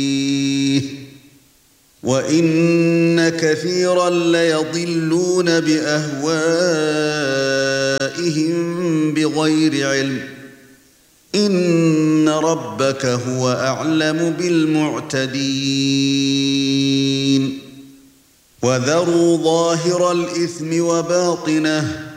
وَإِنَّ كَثِيرًا لَيَضِلُّونَ بِأَهْوَائِهِم بِغَيْرِ عِلْمٍ ۗ إِنَّ رَبَّكَ هُوَ أَعْلَمُ بِالْمُعْتَدِينَ وَذَرُوا ظَاهِرَ الْإِثْمِ وَبَاطِنَهُ